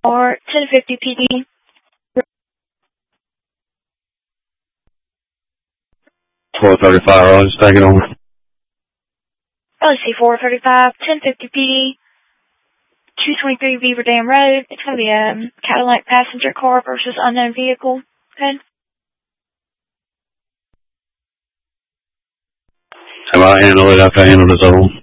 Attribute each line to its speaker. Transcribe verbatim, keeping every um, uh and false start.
Speaker 1: or ten fifty P D.
Speaker 2: four thirty-five, I'll just take it on.
Speaker 1: Let's see, four thirty-five, ten fifty P D, two twenty-three Beaver Dam Road. It's going to be a Cadillac passenger car versus unknown vehicle. Okay?
Speaker 2: Have I handled it? I've handled it all.